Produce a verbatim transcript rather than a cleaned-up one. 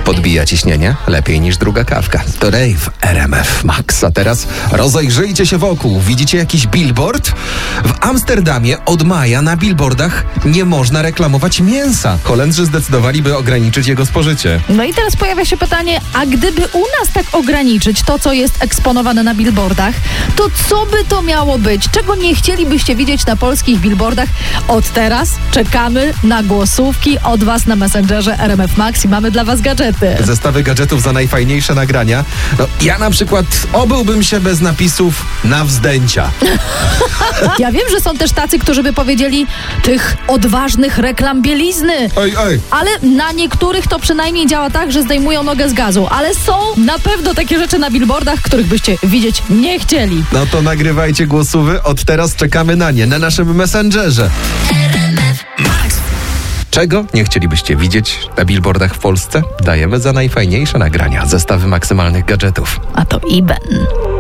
Podbija ciśnienie lepiej niż druga kawka. To Rave R M F Max. A teraz rozejrzyjcie się wokół. Widzicie jakiś billboard? W Amsterdamie od maja na billboardach nie można reklamować mięsa. Holendrzy zdecydowaliby ograniczyć jego spożycie. No i teraz pojawia się pytanie, a gdyby u nas tak ograniczyć to, co jest eksponowane na billboardach, to co by to miało być? Czego nie chcielibyście widzieć na polskich billboardach? Od teraz czekamy na głosówki od was na Messengerze R M F Max i mamy dla was gadżety. Zestawy gadżetów za najfajniejsze nagrania. No, ja na przykład obyłbym się bez napisów na wzdęcia. Ja wiem, że są też tacy, którzy by powiedzieli tych odważnych reklam bielizny. Oj, oj. Ale na niektórych to przynajmniej działa tak, że zdejmują nogę z gazu. Ale są na pewno takie rzeczy na billboardach, których byście widzieć nie chcieli. No to nagrywajcie głosówy. Od teraz czekamy na nie na naszym Messengerze. Czego nie chcielibyście widzieć na billboardach w Polsce? Dajemy za najfajniejsze nagrania zestawy maksymalnych gadżetów. A to I B E N.